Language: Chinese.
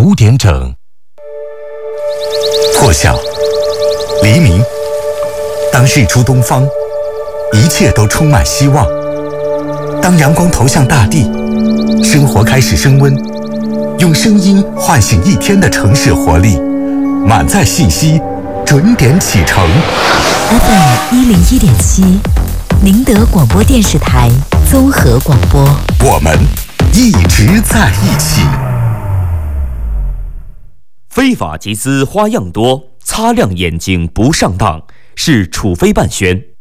5点整。 破晓，黎明，当日出东方，一切都充满希望。当阳光投向大地，生活开始升温，用声音唤醒一天的城市活力，满载信息，准点启程。 FM101.7，宁德广播电视台综合广播， 我们一直在一起。 非法集资花样多，擦亮眼睛不上当，是楚非办宣。